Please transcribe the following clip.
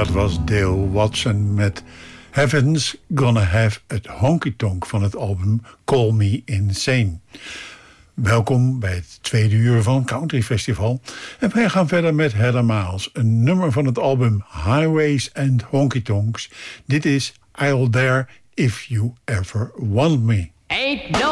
Dat was Dale Watson met Heaven's Gonna Have It Honky Tonk van het album Call Me Insane. Welkom bij het tweede uur van Country Festival. En wij gaan verder met Heather Miles, een nummer van het album Highways and Honky Tonks. Dit is I'll There If You Ever Want Me. Ain't no